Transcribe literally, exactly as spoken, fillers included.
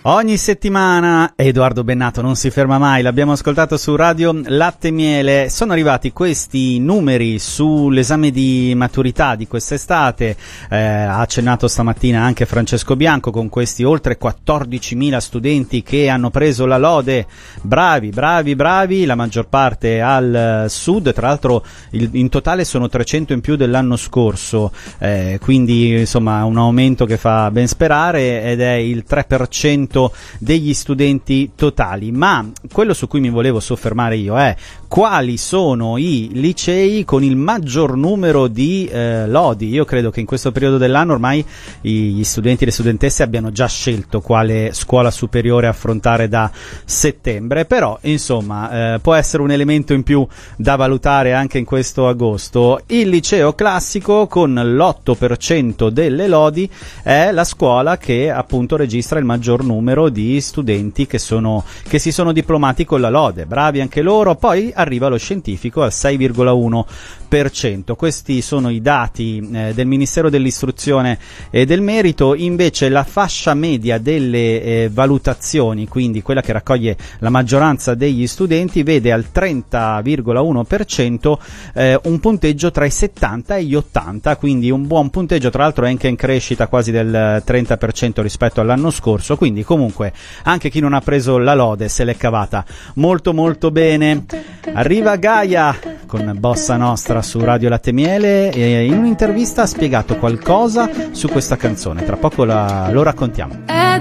Ogni settimana Edoardo Bennato non si ferma mai, l'abbiamo ascoltato su Radio Latte Miele. Sono arrivati questi numeri sull'esame di maturità di quest'estate, eh, ha accennato stamattina anche Francesco Bianco con questi oltre quattordicimila studenti che hanno preso la lode. Bravi, bravi, bravi, la maggior parte al sud, tra l'altro il, in totale sono trecento in più dell'anno scorso, eh, quindi insomma un aumento che fa ben sperare ed è il tre per cento degli studenti totali. Ma quello su cui mi volevo soffermare io è quali sono i licei con il maggior numero di eh, lodi. Io credo che in questo periodo dell'anno ormai gli studenti e le studentesse abbiano già scelto quale scuola superiore affrontare da settembre, però insomma eh, può essere un elemento in più da valutare anche in questo agosto. Il liceo classico con l'otto per cento delle lodi è la scuola che appunto registra il maggior numero di studenti che sono che si sono diplomati con la lode. Bravi anche loro. Poi arriva lo scientifico al sei virgola uno per cento. Questi sono i dati eh, del Ministero dell'Istruzione e del Merito. Invece la fascia media delle eh, valutazioni, quindi quella che raccoglie la maggioranza degli studenti, vede al trenta virgola uno per cento eh, un punteggio tra i settanta e gli ottanta, quindi un buon punteggio, tra l'altro è anche in crescita quasi del trenta per cento rispetto all'anno scorso, quindi comunque anche chi non ha preso la lode se l'è cavata molto molto bene. Arriva Gaia con Bossa Nostra su Radio Latte Miele e in un'intervista ha spiegato qualcosa su questa canzone, tra poco la, lo raccontiamo.